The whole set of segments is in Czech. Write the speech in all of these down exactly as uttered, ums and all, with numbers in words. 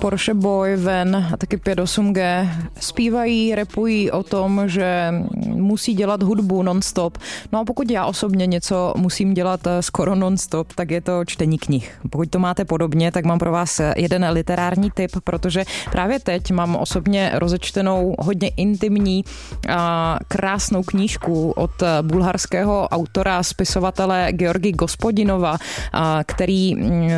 Porsche Boy, Ven a taky pět osm G zpívají, rapují o tom, že musí dělat hudbu non-stop. No a pokud já osobně něco musím dělat skoro non-stop, tak je to čtení knih. Pokud to máte podobně, tak mám pro vás jeden literární tip, protože právě teď mám osobně rozečtenou hodně intimní a krásnou knížku od bulharského autora, spisovatele Georgi Gospodinova, který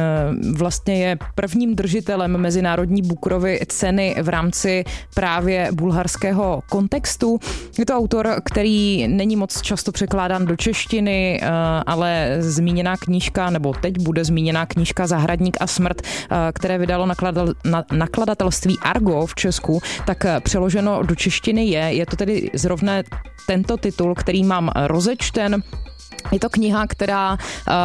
vlastně je prvním držitelem mezinárodní Bookerovy ceny v rámci právě bulharského kontextu. Je to autor, který není moc často překládán do češtiny, ale zmíněná knížka, nebo teď bude zmíněná knížka Zahradník a smrt, které vydalo nakladal, na, nakladatelství Argo v Česku, tak přeloženo do češtiny je. Je to tedy zrovna tento titul, který mám rozečten. Je to kniha, která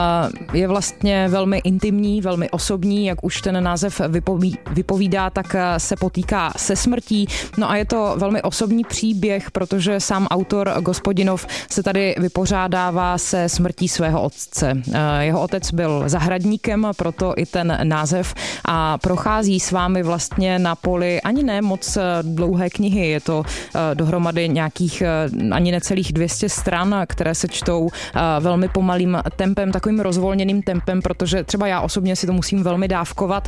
je vlastně velmi intimní, velmi osobní, jak už ten název vypoví, vypovídá, tak se potýká se smrtí. No a je to velmi osobní příběh, protože sám autor Gospodinov se tady vypořádává se smrtí svého otce. Jeho otec byl zahradníkem, proto i ten název, a prochází s vámi vlastně na poli ani ne moc dlouhé knihy. Je to dohromady nějakých ani necelých dvě stě stran, které se čtou velmi pomalým tempem, takovým rozvolněným tempem, protože třeba já osobně si to musím velmi dávkovat.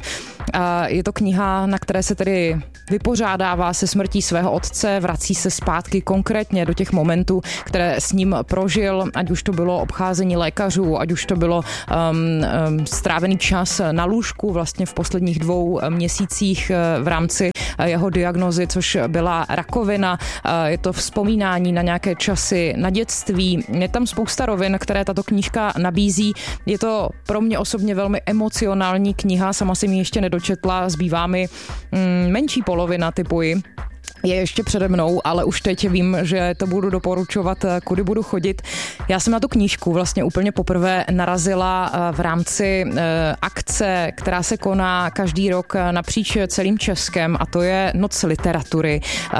Je to kniha, na které se tedy vypořádává se smrtí svého otce, vrací se zpátky konkrétně do těch momentů, které s ním prožil, ať už to bylo obcházení lékařů, ať už to bylo um, um, strávený čas na lůžku vlastně v posledních dvou měsících v rámci jeho diagnózy, což byla rakovina. Je to vzpomínání na nějaké časy, na dětství. Je tam spousta rovin, které tato knížka nabízí. Je to pro mě osobně velmi emocionální kniha, sama jsem ji ještě nedočetla, zbývá mi mm, menší polovina, typuji. Je ještě přede mnou, ale už teď vím, že to budu doporučovat, kudy budu chodit. Já jsem na tu knížku vlastně úplně poprvé narazila v rámci akce, která se koná každý rok napříč celým Českem, a to je Noc literatury.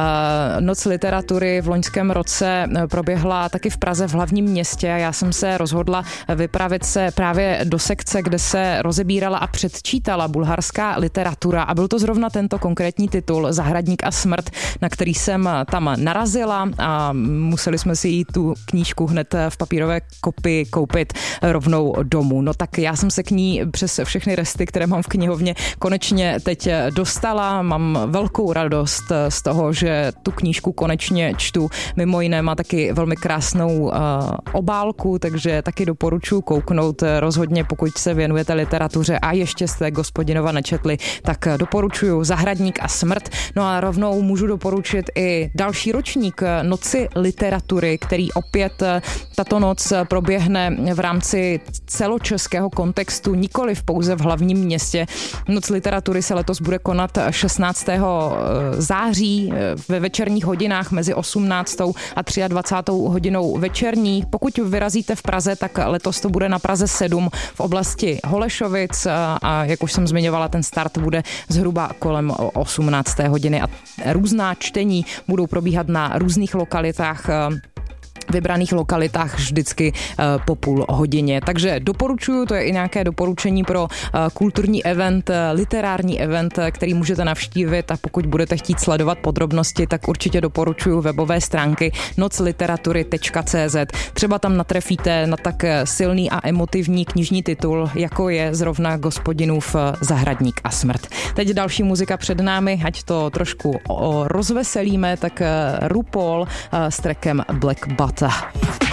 Noc literatury v loňském roce proběhla taky v Praze v hlavním městě a já jsem se rozhodla vypravit se právě do sekce, kde se rozebírala a předčítala bulharská literatura, a byl to zrovna tento konkrétní titul Zahradník a smrt, na který jsem tam narazila, a museli jsme si jí tu knížku hned v papírové kopii koupit rovnou domů. No tak já jsem se k ní přes všechny resty, které mám v knihovně, konečně teď dostala. Mám velkou radost z toho, že tu knížku konečně čtu. Mimo jiné má taky velmi krásnou uh, obálku, takže taky doporučuji kouknout. Rozhodně, pokud se věnujete literatuře a ještě jste Gospodinova nečetli, tak doporučuji Zahradník a smrt. No a rovnou můžu doporučit i další ročník Noci literatury, který opět tato noc proběhne v rámci celočeského kontextu, nikoliv pouze v hlavním městě. Noc literatury se letos bude konat šestnáctého září ve večerních hodinách mezi osmnáctou a dvacátou třetí hodinou večerní. Pokud vyrazíte v Praze, tak letos to bude na Praze sedm v oblasti Holešovic, a jak už jsem zmiňovala, ten start bude zhruba kolem osmnácté hodiny a různá čtení budou probíhat na různých lokalitách, vybraných lokalitách vždycky po půl hodině. Takže doporučuju, to je i nějaké doporučení pro kulturní event, literární event, který můžete navštívit, a pokud budete chtít sledovat podrobnosti, tak určitě doporučuju webové stránky noc literatury tečka cé zet. Třeba tam natrefíte na tak silný a emotivní knižní titul, jako je zrovna Gospodinův Zahradník a smrt. Teď další muzika před námi, ať to trošku rozveselíme, tak RuPaul s trackem Black Butter.